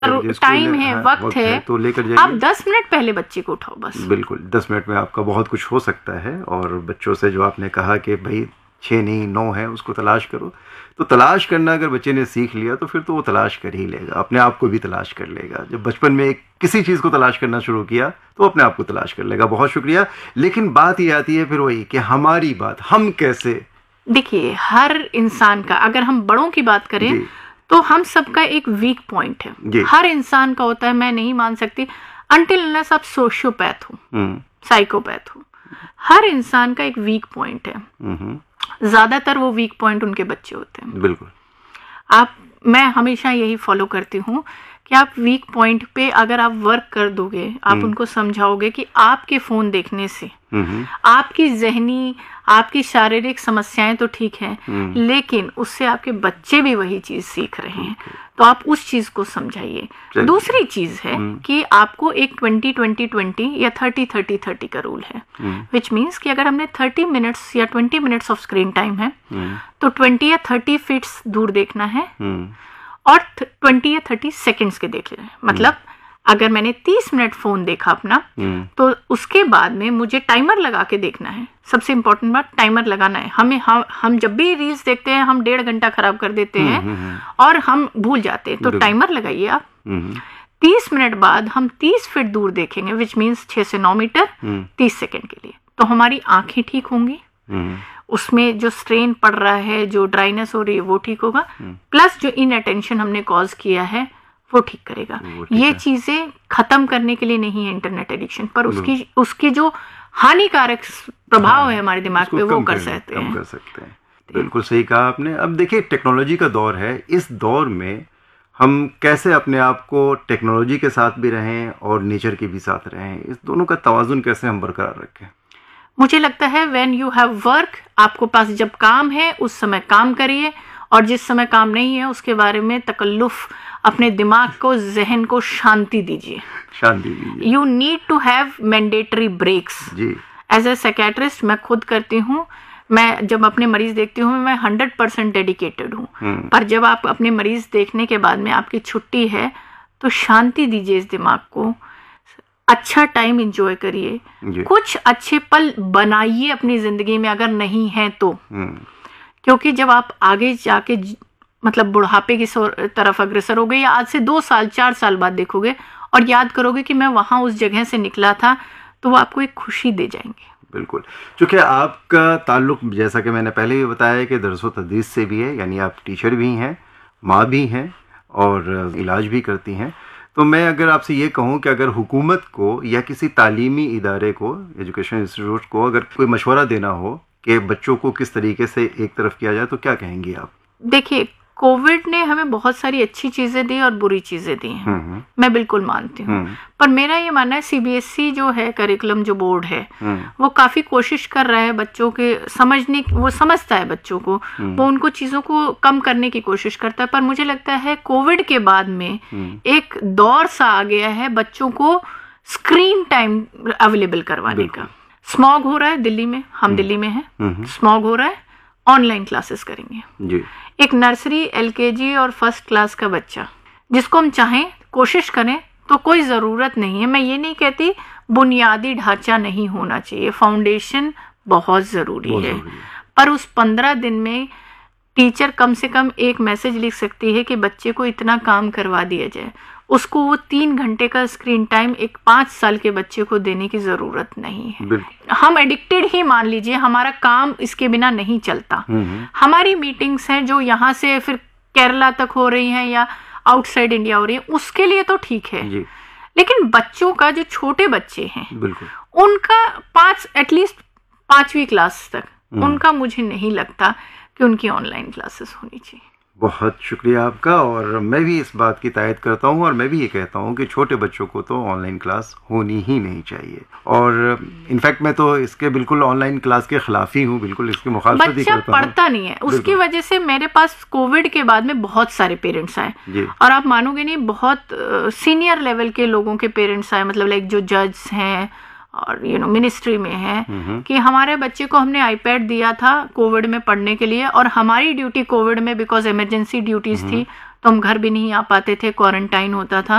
Time है, वक्त है तो लेकर जाइए। आप 10 मिनट पहले बच्चे को उठाओ बस। बिल्कुल, 10 मिनट में आपका बहुत कुछ हो सकता है। और बच्चों से जो आपने कहा कि भाई 6 नहीं 9 है, उसको तलाश करो, तो तलाश करना अगर बच्चे ने सीख लिया तो फिर तो वो तलाश कर ही लेगा, अपने आप को भी तलाश कर लेगा। जब बचपन में किसी चीज़ को तलाश करना शुरू किया तो अपने आप को तलाश कर लेगा। बहुत शुक्रिया। लेकिन बात ये आती है फिर वही कि हमारी बात हम कैसे, देखिए हर इंसान का, अगर हम बड़ों की बात करें तो हम सबका एक वीक पॉइंट है, हर इंसान का होता है। मैं नहीं मान सकती अनटिल अनलेस आप सोशियोपैथ हो, साइकोपैथ हो, हर इंसान का एक वीक पॉइंट है। ज्यादातर वो वीक पॉइंट उनके बच्चे होते हैं। बिल्कुल। मैं हमेशा यही फॉलो करती हूँ कि आप वीक पॉइंट पे अगर आप वर्क कर दोगे, आप उनको समझाओगे कि आपके फोन देखने से आपकी जहनी, आपकी शारीरिक समस्याएं तो ठीक हैं, लेकिन उससे आपके बच्चे भी वही चीज सीख रहे हैं, तो आप उस चीज को समझाइए। दूसरी चीज है कि आपको एक 20-20-20 या 30-30-30 का रूल है, विच मीन्स कि अगर हमने 30 मिनट्स या 20 मिनट्स ऑफ स्क्रीन टाइम है तो 20 या 30 फीट्स दूर देखना है और 20 या 30 सेकंड्स के देख लेना है। मतलब अगर मैंने 30 मिनट फोन देखा अपना, तो उसके बाद में मुझे टाइमर लगा के देखना है। सबसे इंपॉर्टेंट बात, टाइमर लगाना है। हम जब भी रील्स देखते हैं हम 1.5 घंटा खराब कर देते हैं और हम भूल जाते हैं, तो टाइमर लगाइए आप। 30 मिनट बाद हम 30 फीट दूर देखेंगे, विच मीन्स 6 से 9 मीटर 30 सेकंड के लिए, तो हमारी आंखें ठीक होंगी, उसमें जो स्ट्रेन पड़ रहा है, जो ड्राइनेस हो रही है वो ठीक होगा, प्लस जो इनअटेंशन हमने कॉज किया है वो ठीक करेगा। ये चीजें खत्म करने के लिए नहीं है इंटरनेट एडिक्शन, पर उसकी जो हानिकारक प्रभाव है हमारे दिमाग पे वो कर सकते हैं। बिल्कुल सही कहा आपने। अब देखिए टेक्नोलॉजी का दौर है, इस दौर में हम कैसे अपने आप को टेक्नोलॉजी के साथ भी रहें और नेचर के भी साथ रहें, इस दोनों का तवाजुन कैसे हम बरकरार रखें? मुझे लगता है व्हेन यू हैव वर्क, आपको पास जब काम है उस समय काम करिए, और जिस समय काम नहीं है उसके बारे में तकल्लुफ, अपने दिमाग को, जहन को शांति दीजिए। You need to have mandatory breaks. As a psychiatrist मैं खुद करती हूँ, मैं जब अपने मरीज देखती हूँ मैं 100% डेडिकेटेड हूँ, पर जब आप अपने मरीज देखने के बाद में आपकी छुट्टी है तो शांति दीजिए इस दिमाग को, अच्छा टाइम एंजॉय करिए, कुछ अच्छे पल बनाइए अपनी जिंदगी में अगर नहीं है तो, क्योंकि जब आप आगे जाके मतलब बुढ़ापे की तरफ अग्रसर हो गए या आज से 2 साल 4 साल बाद देखोगे और याद करोगे कि मैं वहां उस जगह से निकला था, तो वो आपको एक खुशी दे जाएंगे। बिल्कुल, क्योंकि आपका ताल्लुक, जैसा कि मैंने पहले भी बताया, कि दरस व तदरीस से भी है, यानी आप टीचर भी हैं, माँ भी हैं और इलाज भी करती हैं। तो मैं अगर आपसे ये कहूँ कि अगर हुकूमत को या किसी तालीमी इदारे को, एजुकेशन इंस्टीट्यूट को, अगर कोई मशवरा देना हो कि बच्चों को किस तरीके से एक तरफ किया जाए, तो क्या कहेंगी आप? देखिए, कोविड ने हमें बहुत सारी अच्छी चीजें दी और बुरी चीजें दी हैं, मैं बिल्कुल मानती हूँ, पर मेरा ये मानना है सीबीएसई जो है, करिकुलम जो बोर्ड है, वो काफी कोशिश कर रहा है बच्चों के समझने, वो समझता है बच्चों को, वो उनको चीजों को कम करने की कोशिश करता है। पर मुझे लगता है कोविड के बाद में एक दौर सा आ गया है बच्चों को स्क्रीन टाइम अवेलेबल करवाने का। स्मॉग हो रहा है दिल्ली में, हम दिल्ली में हैं, स्मॉग हो रहा है, ऑनलाइन क्लासेस करेंगे। एक नर्सरी, एलकेजी और फर्स्ट क्लास का बच्चा जिसको हम चाहें कोशिश करें तो कोई ज़रूरत नहीं है, मैं ये नहीं कहती बुनियादी ढांचा नहीं होना चाहिए, फाउंडेशन बहुत ज़रूरी है, पर उस 15 दिन में टीचर कम से कम एक मैसेज लिख सकती है कि बच्चे को इतना काम करवा दिया जाए, उसको वो 3 घंटे का स्क्रीन टाइम एक 5 साल के बच्चे को देने की जरूरत नहीं है। हम एडिक्टेड ही मान लीजिए, हमारा काम इसके बिना नहीं चलता। हमारी मीटिंग्स हैं जो यहाँ से फिर केरला तक हो रही हैं या आउटसाइड इंडिया हो रही है, उसके लिए तो ठीक है, लेकिन बच्चों का, जो छोटे बच्चे हैं उनका एटलीस्ट 5वीं क्लास तक, उनका मुझे नहीं लगता कि उनकी ऑनलाइन क्लासेस होनी चाहिए। बहुत शुक्रिया आपका, और मैं भी इस बात की तायद करता हूं, और मैं भी ये कहता हूं कि छोटे बच्चों को तो ऑनलाइन क्लास होनी ही नहीं चाहिए, और इनफैक्ट मैं तो इसके बिल्कुल ऑनलाइन क्लास के खिलाफ ही हूं, बिल्कुल इसकी मुखालफत ही करता हूं। बच्चा पढ़ता नहीं है, उसकी वजह से मेरे पास कोविड के बाद में बहुत सारे पेरेंट्स आए, और आप मानोगे नहीं, बहुत सीनियर लेवल के लोगों के पेरेंट्स आए, मतलब लाइक जो जज हैं और मिनिस्ट्री में है, कि हमारे बच्चे को हमने आईपैड दिया था कोविड में पढ़ने के लिए, और हमारी ड्यूटी कोविड में, बिकॉज इमरजेंसी ड्यूटीज थी, तो हम घर भी नहीं आ पाते थे, क्वारंटाइन होता था।